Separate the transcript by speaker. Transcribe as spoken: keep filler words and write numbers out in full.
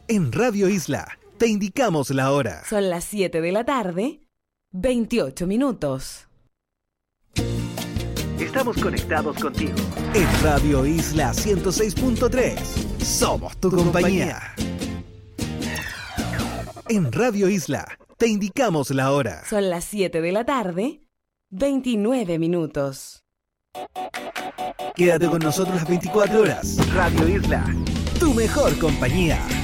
Speaker 1: En Radio Isla te indicamos la hora.
Speaker 2: Son las siete de la tarde, veintiocho minutos.
Speaker 1: Estamos conectados contigo. En Radio Isla ciento seis punto tres. Somos tu compañía. En Radio Isla te indicamos la hora.
Speaker 2: Son las siete de la tarde, veintinueve minutos.
Speaker 1: Quédate con nosotros las veinticuatro horas. Radio Isla, tu mejor compañía.